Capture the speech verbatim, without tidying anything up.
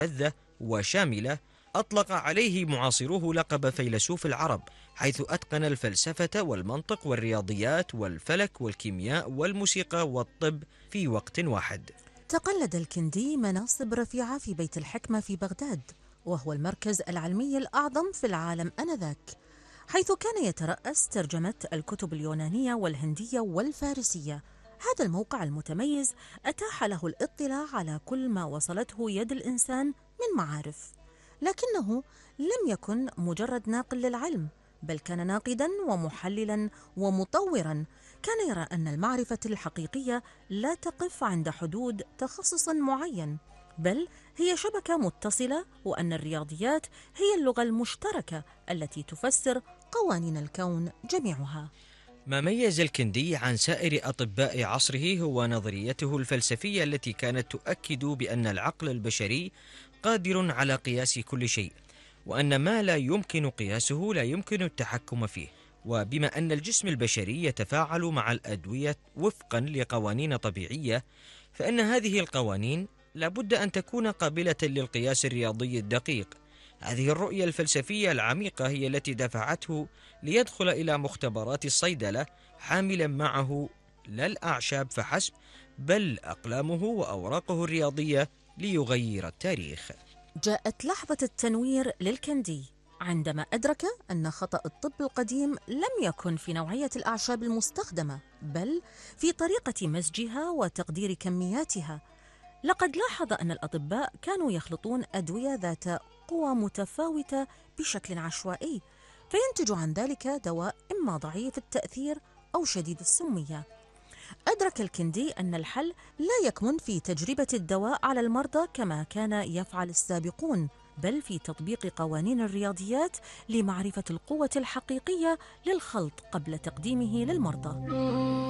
مستفزة وشاملة أطلق عليه معاصروه لقب فيلسوف العرب، حيث أتقن الفلسفة والمنطق والرياضيات والفلك والكيمياء والموسيقى والطب في وقت واحد. تقلد الكندي مناصب رفيعة في بيت الحكمة في بغداد، وهو المركز العلمي الأعظم في العالم آنذاك، حيث كان يترأس ترجمة الكتب اليونانية والهندية والفارسية. هذا الموقع المتميز أتاح له الاطلاع على كل ما وصلته يد الإنسان من معارف، لكنه لم يكن مجرد ناقل للعلم، بل كان ناقدا ومحللا ومطورا. كان يرى أن المعرفة الحقيقية لا تقف عند حدود تخصص معين، بل هي شبكة متصلة، وأن الرياضيات هي اللغة المشتركة التي تفسر قوانين الكون جميعها. ما ميز الكندي عن سائر أطباء عصره هو نظريته الفلسفية التي كانت تؤكد بأن العقل البشري قادر على قياس كل شيء، وأن ما لا يمكن قياسه لا يمكن التحكم فيه. وبما أن الجسم البشري يتفاعل مع الأدوية وفقا لقوانين طبيعية، فإن هذه القوانين لابد أن تكون قابلة للقياس الرياضي الدقيق. هذه الرؤية الفلسفية العميقة هي التي دفعته ليدخل إلى مختبرات الصيدلة حاملا معه لا الأعشاب فحسب، بل أقلامه وأوراقه الرياضية ليغير التاريخ. جاءت لحظة التنوير للكندي عندما أدرك أن خطأ الطب القديم لم يكن في نوعية الأعشاب المستخدمة، بل في طريقة مزجها وتقدير كمياتها. لقد لاحظ أن الأطباء كانوا يخلطون أدوية ذات قوى متفاوتة بشكل عشوائي، فينتج عن ذلك دواء إما ضعيف التأثير أو شديد السمية. أدرك الكندي أن الحل لا يكمن في تجربة الدواء على المرضى كما كان يفعل السابقون، بل في تطبيق قوانين الرياضيات لمعرفة القوة الحقيقية للخلط قبل تقديمه للمرضى.